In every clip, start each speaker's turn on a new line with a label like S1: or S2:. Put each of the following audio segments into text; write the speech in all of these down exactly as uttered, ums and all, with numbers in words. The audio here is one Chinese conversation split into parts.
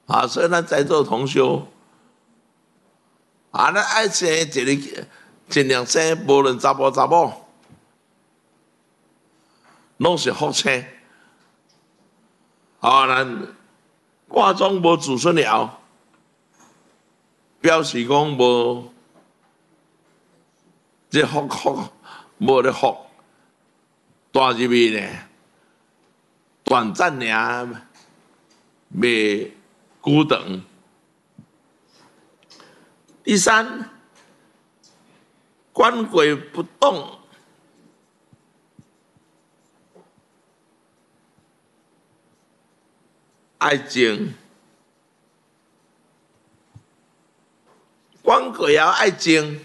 S1: 啊，所以咱在座同修，啊，咱爱生一个尽量生，无论查甫查某，拢是福星。啊，咱卦中无子孙爻，表示讲无这福福无咧福，大入面呢，短暂尔，未久长。第三，官鬼不动，爱静，官鬼要爱静，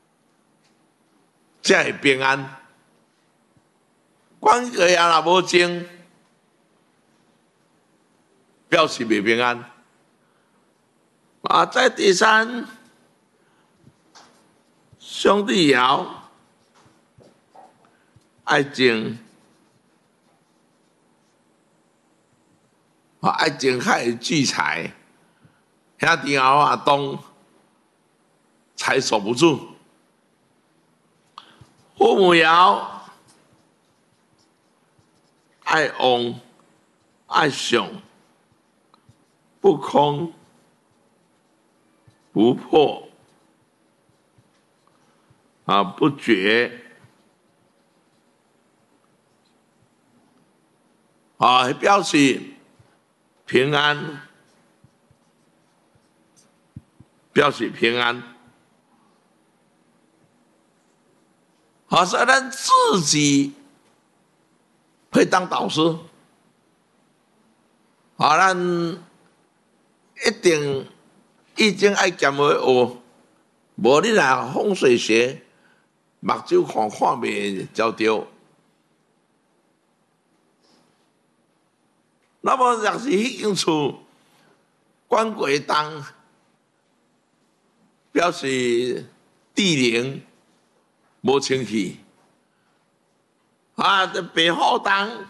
S1: 才会平安。官鬼要若无静，表示未平安。啊，在第三，兄弟爻爱静，啊，爱静较会聚财，兄弟爻啊动，财守不住。父母爻爱旺，爱雄，不空不破，啊，不绝，啊，表示平安，表示平安。啊，所以咱自己可以当导师，啊，咱一定易经爱兼会学，无你若风水学，目睭看看袂焦着。那么若是迄间厝官鬼动，表示地灵无清气，啊，白虎动，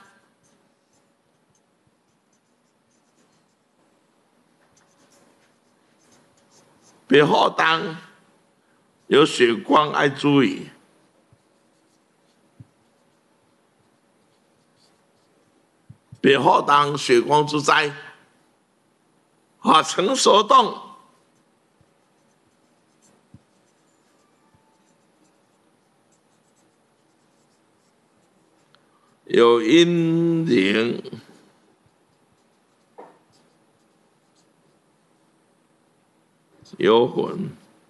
S1: 白虎动有血光爱注意。白虎动血光之灾，啊，成熟动，有阴灵，有魂。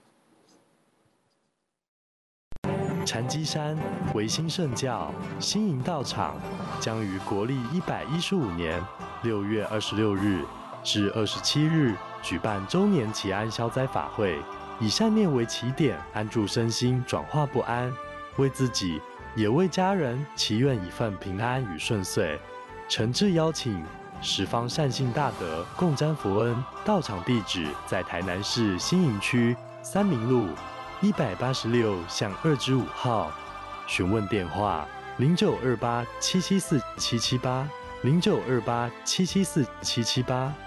S2: 禅机山维新圣教新营道场将于国历一百一十五年六月二十六日至二十七日举办周年祈安消灾法会，以善念为起点，安住身心，转化不安，为自己也为家人祈愿一份平安与顺遂。诚挚邀请十方善信大德共沾佛恩。道场地址在台南市新营区三民路一百八十六巷二之五号，询问电话零九二八七七四七七八零九二八七七四七七八。